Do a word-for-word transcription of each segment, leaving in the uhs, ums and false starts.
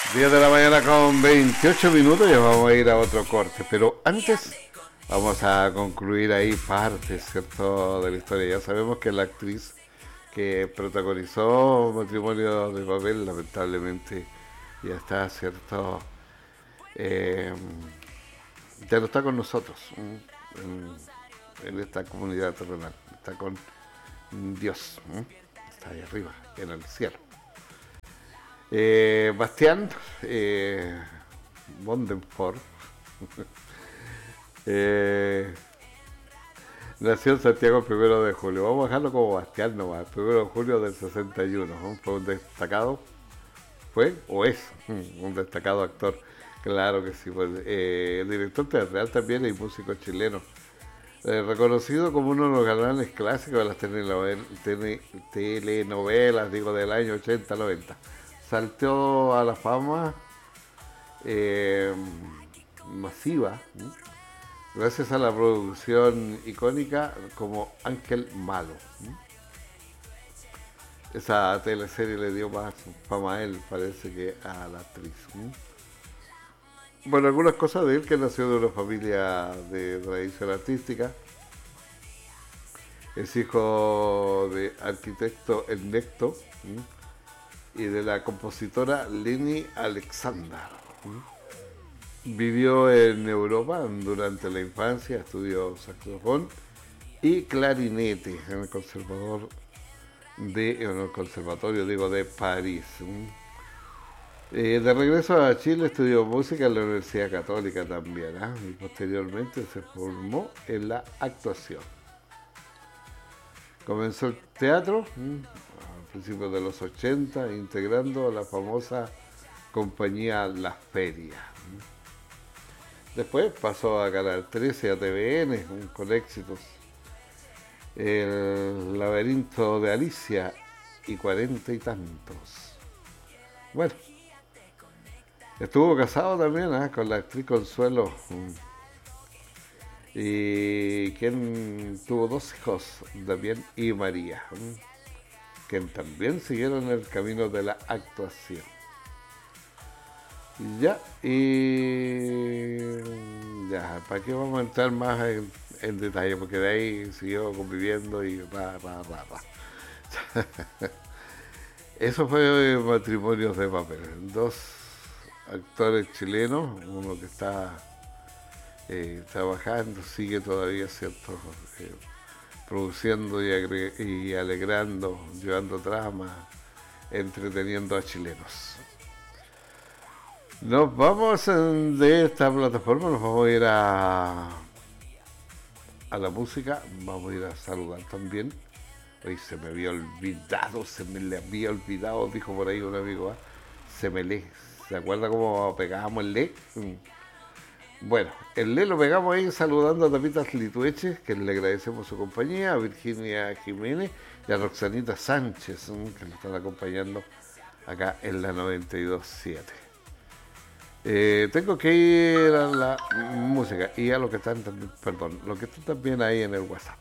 diez de la mañana con veintiocho minutos, ya vamos a ir a otro corte, pero antes vamos a concluir ahí parte, ¿cierto?, de la historia. Ya sabemos que la actriz que protagonizó Matrimonio de Papel lamentablemente ya está, ¿cierto?, eh, ya no está con nosotros en, en esta comunidad terrenal, está con Dios, está ahí arriba, en el cielo. Eh, Bastián eh, Bondenford eh, nació en Santiago el primero de julio. Vamos a dejarlo como Bastián nomás, el primero de julio del sesenta y uno. ¿no? Fue un destacado, fue o es un destacado actor, claro que sí. Pues, eh, director teatral también y músico chileno. Eh, reconocido como uno de los galanes clásicos de las telenovelas, telenovelas digo, del año ochenta noventa. Saltó a la fama eh, masiva ¿sí? gracias a la producción icónica como Ángel Malo. ¿sí? Esa teleserie le dio más fama a él, parece, que a la actriz. ¿sí? Bueno, algunas cosas de él: que nació de una familia de tradición artística. Es hijo de arquitecto Ernesto ¿sí? y de la compositora Leni Alexander. Vivió en Europa durante la infancia, estudió saxofón y clarinete en el conservador de, en el conservatorio digo, de París. Eh, de regreso a Chile estudió música en la Universidad Católica también, ¿eh? y posteriormente se formó en la actuación. Comenzó el teatro ¿sí? a principios de los ochenta, integrando la famosa compañía La Feria. Después pasó a Canal trece, a T V N, con éxitos. El laberinto de Alicia y cuarenta y tantos. Bueno, estuvo casado también ¿eh? con la actriz Consuelo, y quien tuvo dos hijos, Damián y María, quien también siguieron el camino de la actuación. Ya, y ya, ¿para qué vamos a entrar más en, en detalle? Porque de ahí siguió conviviendo y ra, ra, ra, ra. Eso fue Matrimonios de Papel. Dos actores chilenos, uno que está eh, trabajando, sigue todavía, ¿cierto? Eh, produciendo y, agre- y alegrando, llevando trama, entreteniendo a chilenos. Nos vamos de esta plataforma, nos vamos a ir a, a la música, vamos a ir a saludar también. Hoy se me había olvidado, se me le había olvidado, dijo por ahí un amigo, ¿eh? se me lee. ¿Se acuerda cómo pegábamos el le? Bueno, el le lo pegamos ahí saludando a Tapitas Litueche, que le agradecemos su compañía, a Virginia Jiménez y a Roxanita Sánchez, que nos están acompañando acá en la noventa y dos punto siete. Eh, tengo que ir a la música y a los que están también, perdón, los que están también ahí en el WhatsApp.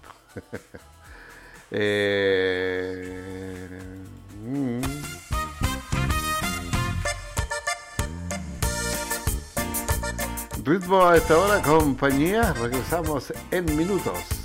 eh, mm. Ritmo a esta hora, compañía. Regresamos en minutos.